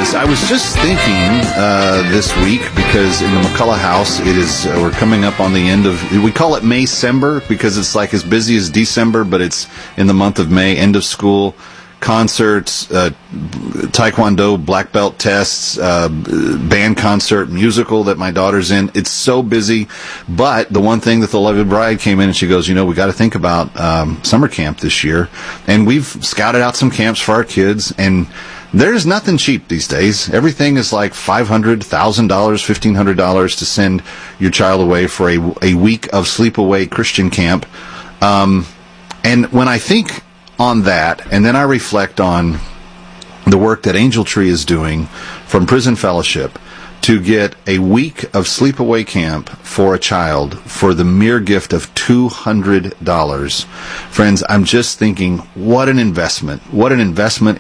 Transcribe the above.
was just thinking this week, because in the McCullough house, we're coming up on the end of, we call it May-cember because it's like as busy as December, but it's in the month of May, end of school, concerts, taekwondo black belt tests, band concert, musical that my daughter's in. It's so busy. But the one thing that the Lovely Bride came in and she goes, we got to think about summer camp this year. And we've scouted out some camps for our kids, and there's nothing cheap these days. Everything is like $500, $1,000, $1,500 to send your child away for a week of sleepaway Christian camp. And when I think on that, and then I reflect on the work that Angel Tree is doing from Prison Fellowship to get a week of sleepaway camp for a child for the mere gift of $200. Friends, I'm just thinking, what an investment